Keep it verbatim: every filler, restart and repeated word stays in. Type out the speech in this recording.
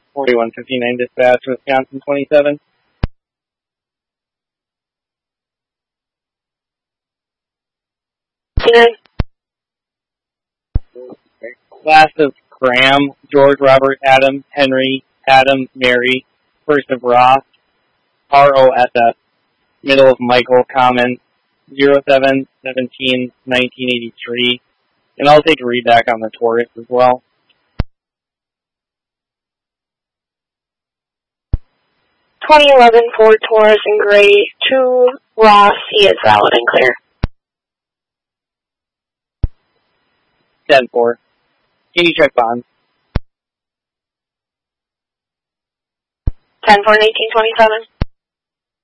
forty-one fifty-nine dispatch, Wisconsin twenty-seven. Last of Graham, George, Robert, Adam, Henry, Adam, Mary, first of Ross, R O S S, middle of Michael, comment, zero seven seventeen nineteen eighty-three, and I'll take a read back on the Taurus as well. twenty eleven Ford Taurus in gray to Ross, he is valid and clear. ten four. Can you check bonds? ten four nineteen twenty-seven.